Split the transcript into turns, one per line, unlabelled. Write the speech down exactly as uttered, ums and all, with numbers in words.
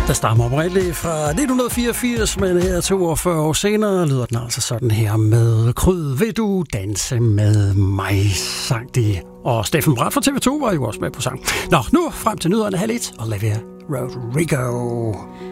Der stammer oprindeligt fra nitten fireogfirs, men her toogfyrre år senere lyder den altså sådan her med Kryd, vil du danse med mig, sang de. Og Steffen Brandt fra T V to var jo også med på sang. Nå, nu frem til nyhederne halv et, Olivia Rodrigo.